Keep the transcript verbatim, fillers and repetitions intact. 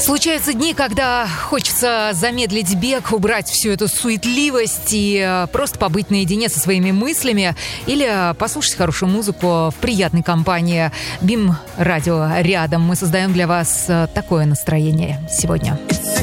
Случаются дни, когда хочется замедлить бег, убрать всю эту суетливость и просто побыть наедине со своими мыслями или послушать хорошую музыку в приятной компании. Бим Радио рядом. Мы создаем для вас такое настроение сегодня.